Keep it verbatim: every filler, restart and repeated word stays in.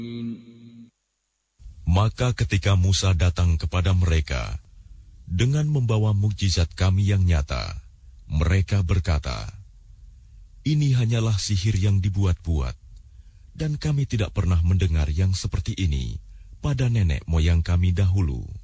Maka ketika Musa datang kepada mereka dengan membawa mukjizat kami yang nyata, mereka berkata, "Ini hanyalah sihir yang dibuat-buat, dan kami tidak pernah mendengar yang seperti ini pada nenek moyang kami dahulu."